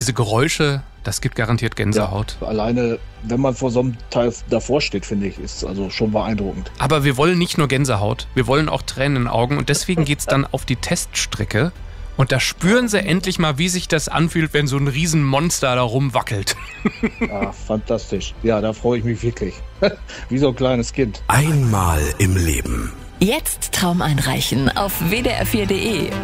diese Geräusche, das gibt garantiert Gänsehaut. Ja, alleine, wenn man vor so einem Teil davor steht, finde ich, ist also schon beeindruckend. Aber wir wollen nicht nur Gänsehaut, wir wollen auch Tränen in den Augen und deswegen geht's dann auf die Teststrecke. Und da spüren sie endlich mal, wie sich das anfühlt, wenn so ein Riesenmonster da rumwackelt. Ja, fantastisch. Ja, da freue ich mich wirklich. Wie so ein kleines Kind. Einmal im Leben. Jetzt Traum einreichen auf wdr4.de